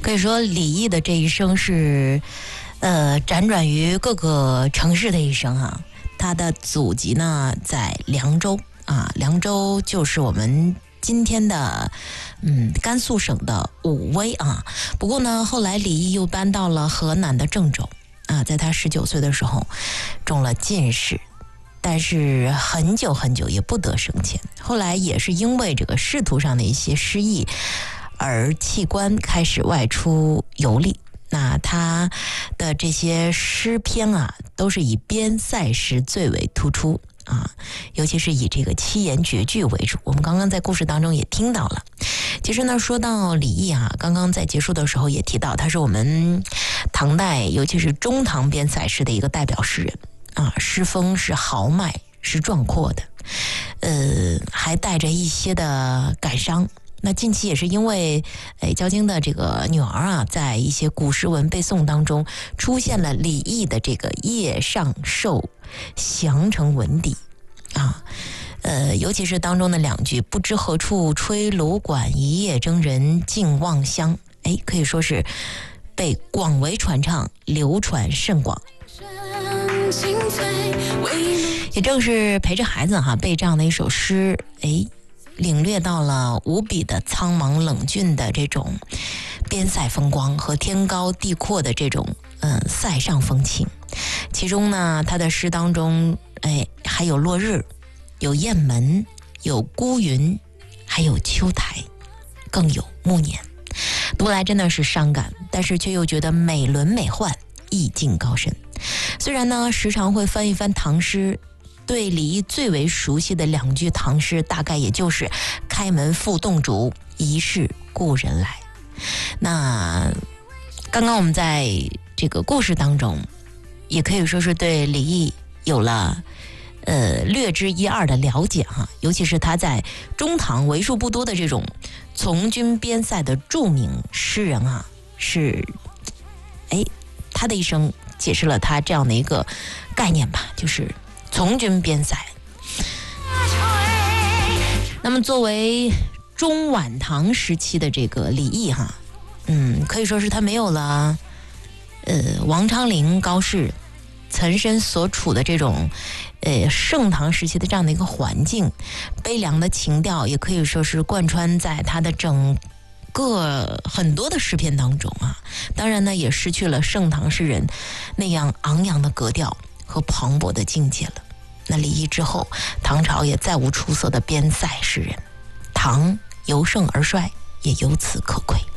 可以说李益的这一生是辗转于各个城市的一生啊。他的祖籍呢在凉州啊，凉州就是我们今天的甘肃省的武威啊。不过呢，后来李益又搬到了河南的郑州啊，在他19岁的时候中了进士，但是很久很久也不得升迁。后来也是因为这个仕途上的一些失意而弃官，开始外出游历。那他的这些诗篇啊，都是以边塞诗最为突出啊，尤其是以这个七言绝句为主。我们刚刚在故事当中也听到了。其实呢，说到李益啊，刚刚在结束的时候也提到，他是我们唐代尤其是中唐边塞诗的一个代表诗人啊，诗风是豪迈，是壮阔的，还带着一些的感伤。那近期也是因为焦晶的这个女儿啊，在一些古诗文背诵当中出现了李益的这个夜上寿降城文底啊，尤其是当中的2句不知何处吹芦管，一夜征人尽望乡，可以说是被广为传唱，流传甚广。也正是陪着孩子背这样的一首诗，领略到了无比的苍茫冷峻的这种边塞风光和天高地阔的这种塞上风情。其中呢，他的诗当中还有落日，有雁门，有孤云，还有秋台，更有暮年。读来真的是伤感，但是却又觉得美轮美奂，意境高深。虽然呢时常会翻一翻唐诗，对李益最为熟悉的2句唐诗，大概也就是开门复洞烛，疑是故人来。那刚刚我们在这个故事当中也可以说是对李益有了略知一二的了解哈，尤其是他在中唐为数不多的这种从军边塞的著名诗人啊，是他的一生解释了他这样的一个概念吧，就是从军边塞。那么作为中晚唐时期的这个李益哈，可以说是他没有了王昌龄、高适、岑参所处的这种盛唐时期的这样的一个环境，悲凉的情调也可以说是贯穿在他的整个很多的诗篇当中啊。当然呢，也失去了盛唐诗人那样昂扬的格调和磅礴的境界了。那李益之后，唐朝也再无出色的边塞诗人，唐由盛而衰，也由此可窥。